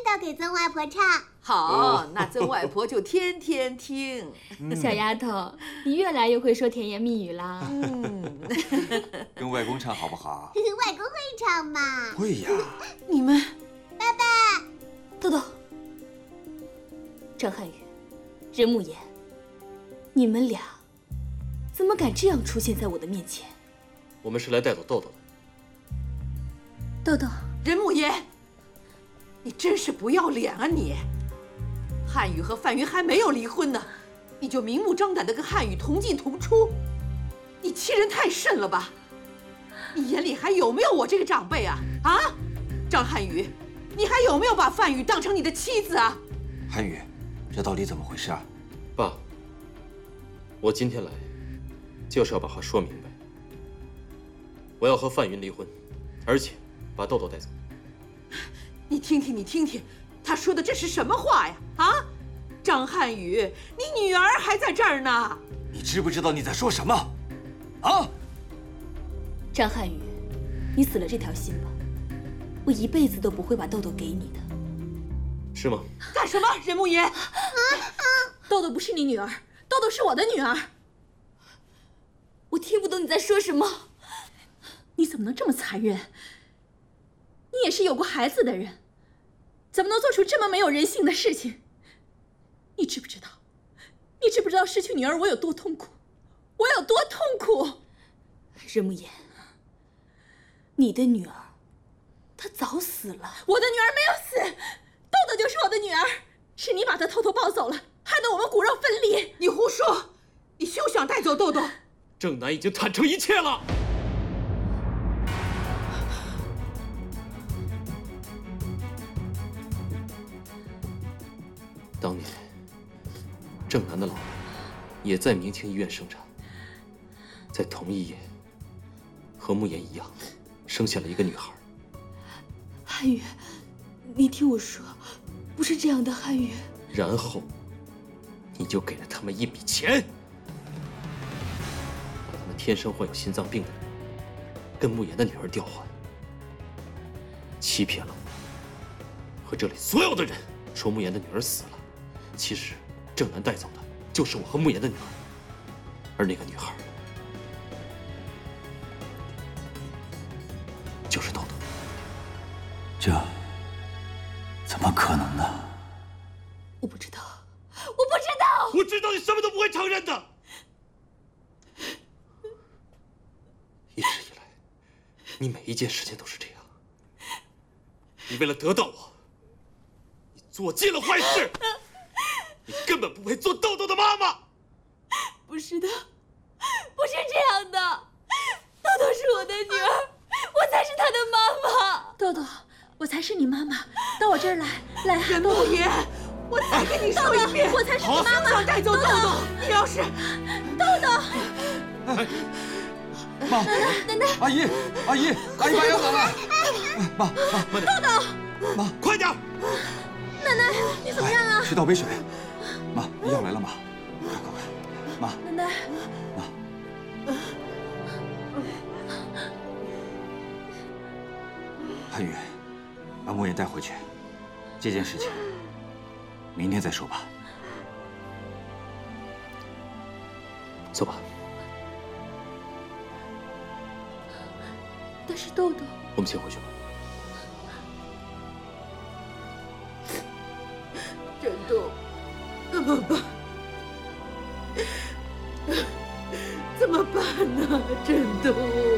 要给曾外婆唱。 好，那曾外婆就天天听。 小丫头，你越来越会说甜言蜜语啦。 跟外公唱好不好？ 外公会唱吗？ 会呀。 你们， 爸爸， 豆豆，张涵予，任慕言，你们俩怎么敢这样出现在我的面前？ 我们是来带走豆豆的。 豆豆， 任慕言，你真是不要脸啊你！汉语和范云还没有离婚呢，你就明目张胆的跟汉语同进同出，你欺人太甚了吧？你眼里还有没有我这个长辈啊？啊，张汉语，你还有没有把范语当成你的妻子啊？ 涵予，这到底怎么回事啊？ 爸，我今天来就是要把话说明白。我要和范云离婚，而且把豆豆带走。 你听听，你听听，他说的这是什么话呀？啊，张汉语，你女儿还在这儿呢。 你知不知道你在说什么？啊！ 张涵予，你死了这条心吧，我一辈子都不会把豆豆给你的。 是吗？ 干什么，任慕言？ 豆豆不是你女儿，豆豆是我的女儿。我听不懂你在说什么。 你怎么能这么残忍？你也是有过孩子的人，怎么能做出这么没有人性的事情？你知不知道？你知不知道失去女儿我有多痛苦？我有多痛苦？ 任慕言，你的女儿，她早死了。 我的女儿没有死，豆豆就是我的女儿，是你把她偷偷抱走了，害得我们骨肉分离。 你胡说！你休想带走豆豆！ 郑南已经坦诚一切了。当年，郑南的老婆也在明清医院生产，在同一夜，和慕言一样，生下了一个女孩。 涵予，你听我说，不是这样的，涵予。 然后，你就给了他们一笔钱，把他们天生患有心脏病的人跟慕言的女儿调换，欺骗了我和这里所有的人，说慕言的女儿死了。其实，郑南带走的就是我和慕言的女儿，而那个女孩就是豆豆。 这怎么可能呢？ 我不知道，我不知道。 我知道你什么都不会承认的。一直以来，你每一件事情都是这样。你为了得到我，你做尽了坏事。你根本不配做豆豆的妈妈。 不是的，不是这样的。豆豆是我的女儿，我才是她的妈妈。 豆豆，我才是你妈妈，到我这儿来，来， 任慕言，我再跟你说一遍， 我才是你妈妈。 想带走豆豆，你要是豆豆， 妈， 奶奶， 阿姨，阿姨，阿姨把药拿来。妈， 慢点。 豆豆， 妈，快点。 奶奶，你怎么样啊？ 去倒杯水。妈，药来了吗？快快快！妈， 奶奶， 妈，涵予，把慕言带回去。这件事情明天再说吧。 走吧。 但是豆豆， 我们先回去吧。 郑东，怎么办？怎么办呢，郑东？